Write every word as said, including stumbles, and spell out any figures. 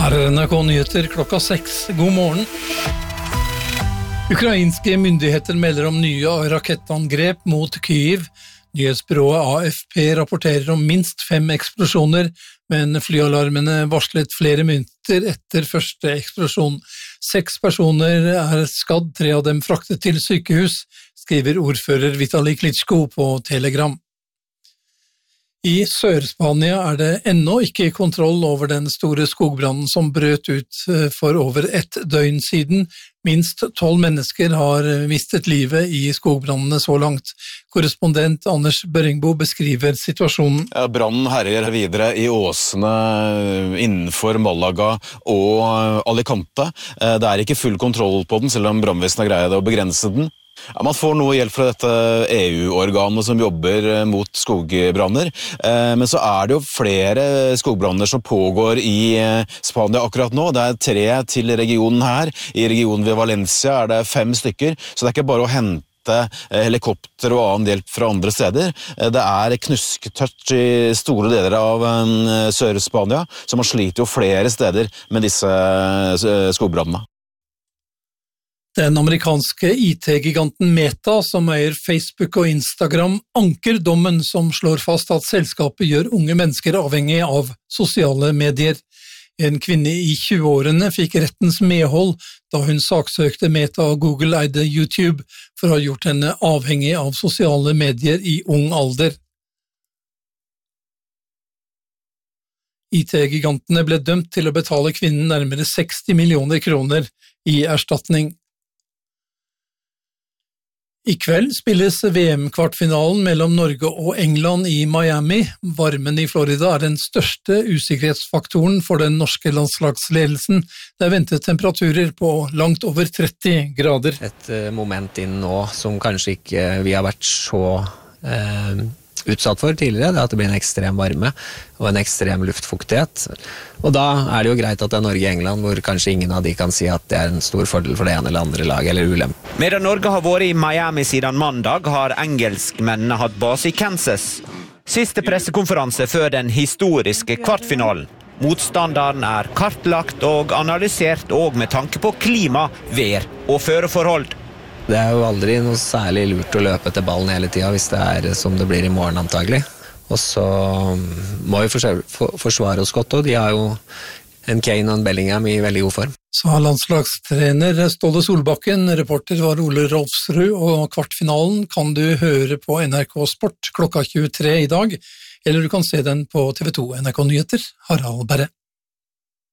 Her er N R K Nyheter klokka seks. God morgen. Ukrainske myndigheter melder om nye rakettangrep mot Kyiv. Nyhetsbyrået A F P rapporterer om minst fem eksplosjoner, men flyalarmene varslet flere minutter etter første eksplosjon. Seks personer er skadd, tre av dem fraktet til sykehus, skriver ordfører Vitali Klitschko på Telegram. I Sør-Spania er det ennå ikke kontroll over den store skogbrannen som brøt ut for over ett døgn siden. Minst tolv mennesker har mistet livet i skogbrannene så langt. Korrespondent Anders Børringbo beskriver situasjonen. Ja, brannen herjer videre i åsene innenfor Malaga og Alicante. Det er ikke full kontroll på den, selv om brannvesenet har greid å begrense den. Ja, man får noe hjelp fra dette E U-organet som jobber mot skogbranner, men så er det jo flere skogbranner som pågår i Spania akkurat nå. Det er tre til regionen her. I regionen ved Valencia er det fem stykker, så det er ikke bare å hente helikopter og annen hjelp fra andre steder. Det er knusketørt i store deler av Sør-Spania, så man sliter jo flere steder med disse skogbrannene. Den amerikanske I T-giganten Meta, som eier Facebook og Instagram, anker dommen som slår fast at selskapet gjør unge mennesker avhengig av sosiale medier. En kvinne i tjueårene fikk rettens medhold da hun saksøkte Meta og Google eide YouTube for å ha gjort henne avhengig av sosiale medier i ung alder. I T-gigantene ble dømt til å betale kvinnen nærmere seksti millioner kroner i erstatning. I kveld spilles V M-kvartfinalen mellom Norge og England i Miami. Varmen i Florida er den største usikkerhetsfaktoren for den norske landslagsledelsen. Det er ventet temperaturer på langt over tretti grader. Et moment inn nå som kanskje ikke vi har vært så eh, utsatt for tidligere, det er at det blir en ekstrem varme og en ekstrem luftfuktighet. Og da er det jo greit at det er Norge og England, hvor kanskje ingen av de kan si at det er en stor fordel for det ene eller andre lag, eller ulem. Medan Norge har vært i Miami siden mandag, har engelskmennene hatt base i Kansas. Siste pressekonferanse før den historiske kvartfinalen. Motstanderen er kartlagt og analysert, og med tanke på klima, vær og føreforhold. Det er jo aldri noe særlig lurt å løpe til ballen hele tiden hvis det er som det blir i morgen antagelig. Og så må vi forsvare oss godt, og de har jo en Kane og en Bellingham i veldig god form. Sa landslagstrener Ståle Solbakken, reporter var Ole Rolfsrud, og kvartfinalen kan du høre på N R K Sport klokka tjuetre i dag, eller du kan se den på T V to N R K Nyheter, Harald Berre.